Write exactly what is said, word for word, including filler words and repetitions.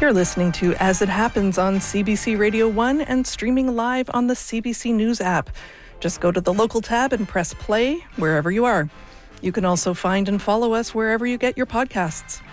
You're listening to As It Happens on C B C Radio one and streaming live on the C B C News app. Just go to the local tab and press play wherever you are. You can also find and follow us wherever you get your podcasts.